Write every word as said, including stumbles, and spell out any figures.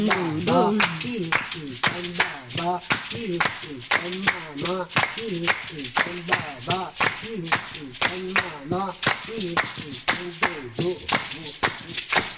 爸爸，一起跟爸爸，一起跟妈妈，一起跟爸爸，一起跟妈妈，一起跟豆豆。